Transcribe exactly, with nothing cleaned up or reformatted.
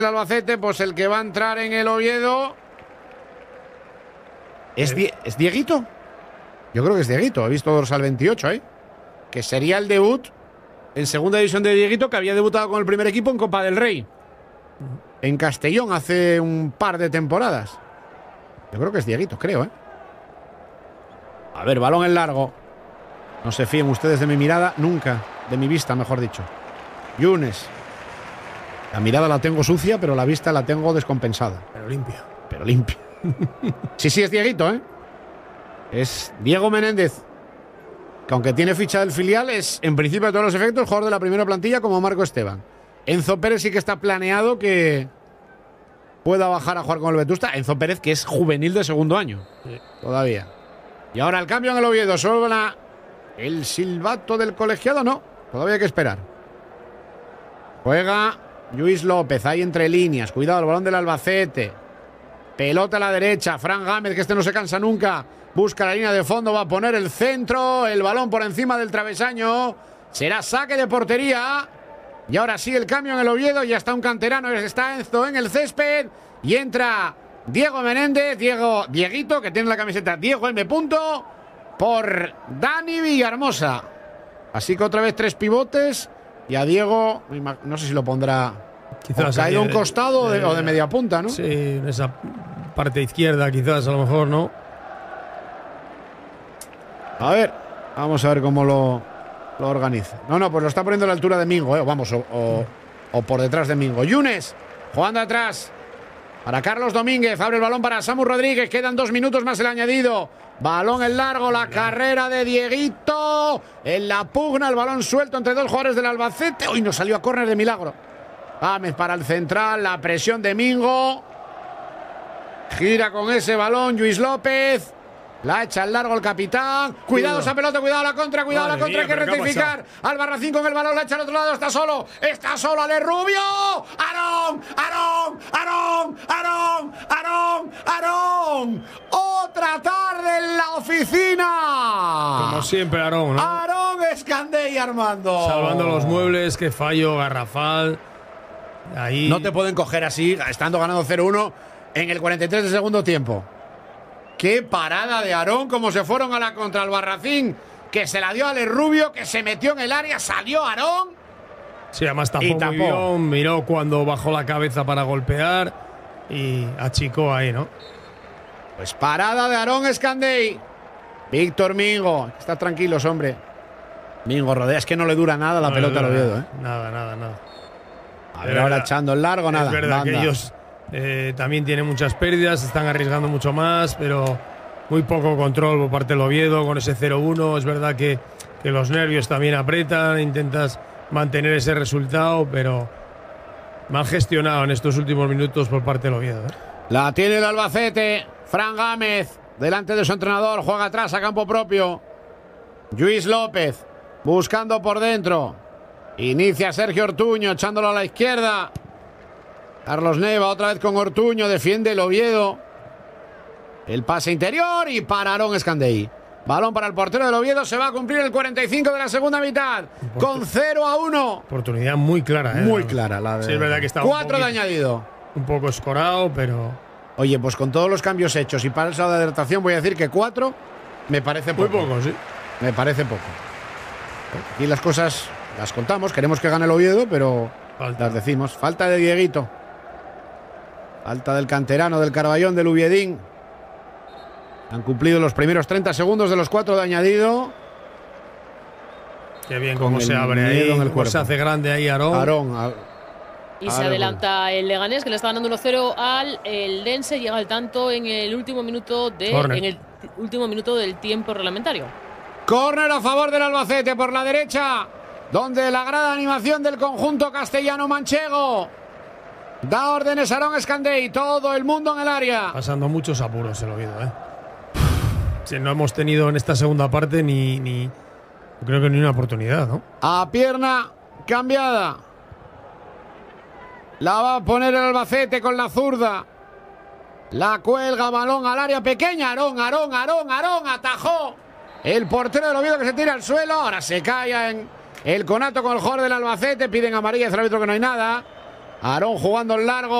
el Albacete, pues el que va a entrar en el Oviedo. ¿Es, Die ¿Es Dieguito? Yo creo que es Dieguito. He visto dorsal veintiocho ahí. ¿eh? Que sería el debut en segunda división de Dieguito, que había debutado con el primer equipo en Copa del Rey. En Castellón hace un par de temporadas. Yo creo que es Dieguito, creo, ¿eh? A ver, balón en largo. No se fíen ustedes de mi mirada, nunca. De mi vista, mejor dicho. Yunes. La mirada la tengo sucia, pero la vista la tengo descompensada. Pero limpia. Pero limpia. Sí, sí, es Dieguito, ¿eh? Es Diego Menéndez. Que aunque tiene ficha del filial, es en principio de todos los efectos jugador de la primera plantilla como Marco Esteban. Enzo Pérez sí que está planeado que pueda bajar a jugar con el Vetusta. Enzo Pérez, que es juvenil de segundo año. Sí. Todavía. Y ahora el cambio en el Oviedo. Suena el silbato del colegiado. No, todavía hay que esperar. Juega Luis López ahí entre líneas. Cuidado, el balón del Albacete. Pelota a la derecha. Fran Gámez, que este no se cansa nunca. Busca la línea de fondo. Va a poner el centro. El balón por encima del travesaño. Será saque de portería. Y ahora sí el cambio en el Oviedo. Ya está un canterano. Está Enzo en el césped. Y entra Diego Menéndez. Diego, Dieguito, que tiene la camiseta Diego M. Punto. Por Dani Villahermosa. Así que otra vez tres pivotes. Y a Diego, no sé si lo pondrá quizás caído a un costado de, de, o de media punta, ¿no? Sí, en esa parte izquierda quizás, a lo mejor, ¿no? A ver, vamos a ver cómo lo, lo organiza. No, no, pues lo está poniendo a la altura de Mingo, ¿eh? Vamos, o, o, o por detrás de Mingo. Yunes, jugando atrás para Carlos Domínguez. Abre el balón para Samu Rodríguez. Quedan dos minutos más el añadido. Balón en largo, la carrera de Dieguito. En la pugna, el balón suelto entre dos jugadores del Albacete. Uy, nos salió a córner de milagro. Gámez para el central, la presión de Mingo. Gira con ese balón Luis López. La echa al largo el capitán. Cuidado esa pelota, cuidado la contra, cuidado la contra, hay que rectificar. Albarracín con el balón, la echa al otro lado, está solo. Está solo Ale Rubio. Aarón, Aarón, Aarón, Aarón, Aarón, Aarón. Otra tarde en la oficina. Como siempre, Aarón, ¿no? Aarón Escandey, Armando. Salvando los muebles, qué fallo garrafal. Ahí. No te pueden coger así, estando ganando cero uno en el cuarenta y tres de segundo tiempo. Qué parada de Aarón, como se fueron a la contra Albarracín, que se la dio a Ale Rubio, que se metió en el área, salió Aarón. Sí, además tapó, tapó muy bien, miró cuando bajó la cabeza para golpear y achicó ahí, ¿no? Pues parada de Aarón Escandey. Víctor Mingo, está tranquilos, hombre. Mingo rodea, es que no le dura nada la no pelota al Oviedo, ¿eh? Nada, nada, nada. A ver, ahora echando el largo, nada. Es verdad nada. que ellos eh, también tienen muchas pérdidas, están arriesgando mucho más, pero muy poco control por parte del Oviedo con ese cero uno. Es verdad que, que los nervios también apretan, intentas mantener ese resultado, pero mal gestionado en estos últimos minutos por parte del Oviedo, ¿eh? La tiene el Albacete. Fran Gámez, delante de su entrenador, juega atrás a campo propio. Luis López, buscando por dentro. Inicia Sergio Ortuño, echándolo a la izquierda. Carlos Neva, otra vez con Ortuño, defiende el Oviedo. El pase interior y para Aarón Escandey. Balón para el portero del Oviedo, se va a cumplir el cuarenta y cinco de la segunda mitad. Con cero a uno. Oportunidad muy clara, ¿eh? Muy clara la de. Sí, es verdad que está cuatro un de añadido. Un poco escorado, pero. Oye, pues con todos los cambios hechos y para el saldo de hidratación, voy a decir que cuatro me parece poco. Muy poco, sí. Me parece poco. Aquí las cosas las contamos, queremos que gane el Oviedo, pero falta. Las decimos. Falta de Dieguito. Falta del canterano, del Carballón, del Uviedín. Han cumplido los primeros treinta segundos de los cuatro de añadido. Qué bien cómo se abre ahí, en el cómo se hace grande ahí Aarón. Aarón. A, y se adelanta el Leganés, que le está ganando uno cero al el Dense. Llega al tanto en el último minuto de en el último minuto del tiempo reglamentario. Córner a favor del Albacete por la derecha, donde la grada animación del conjunto castellano-manchego da órdenes a Aarón Escandey. Todo el mundo en el área. Pasando muchos apuros el Oviedo, ¿eh? Si no hemos tenido en esta segunda parte ni, ni creo que ni una oportunidad, ¿no? A pierna cambiada. La va a poner el Albacete con la zurda. La cuelga, balón al área pequeña. Aarón, Aarón, Aarón, Aarón. Atajó el portero del Oviedo, que se tira al suelo. Ahora se cae en el conato con el jugador del Albacete. Piden amarilla, dice el árbitro que no hay nada. Aarón jugando en largo.